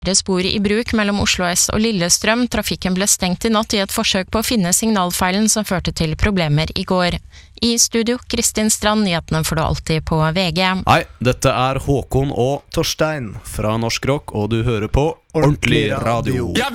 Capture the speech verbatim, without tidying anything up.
spor i bruk mellom Oslo S og Lillestrøm. Trafikken ble stengt i natt i et forsøk på å finne signalfeilen som førte til problemer i går. I studio, Kristin Strand, nyhetene får du alltid på V G. Hei, dette er Håkon og Torstein fra Norsk Rock, og du hører på Ordentlig Radio.